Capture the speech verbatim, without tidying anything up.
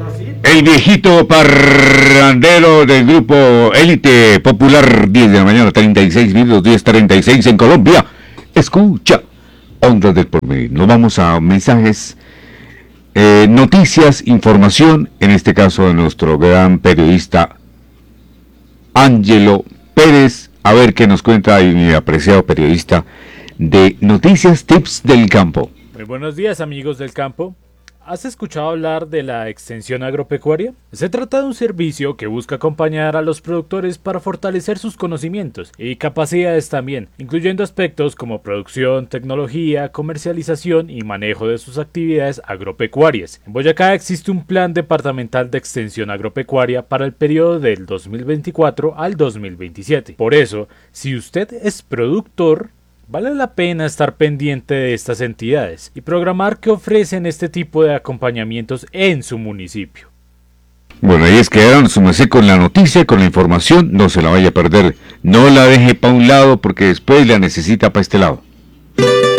El viejito parrandero del grupo Élite Popular, diez de la mañana, treinta y seis minutos, diez treinta y seis en Colombia. Escucha, Ondas del Porvenir. Nos vamos a mensajes, eh, noticias, información, en este caso de nuestro gran periodista Ángelo Pérez. A ver qué nos cuenta mi apreciado periodista de Noticias Tips del Campo. Muy buenos días, amigos del campo. ¿Has escuchado hablar de la extensión agropecuaria? Se trata de un servicio que busca acompañar a los productores para fortalecer sus conocimientos y capacidades también, incluyendo aspectos como producción, tecnología, comercialización y manejo de sus actividades agropecuarias. En Boyacá existe un plan departamental de extensión agropecuaria para el periodo del dos mil veinticuatro al dos mil veintisiete. Por eso, si usted es productor, vale la pena estar pendiente de estas entidades y programar que ofrecen este tipo de acompañamientos en su municipio. Bueno, ahí es quedaron, súmese con la noticia, con la información, no se la vaya a perder. No la deje para un lado porque después la necesita para este lado.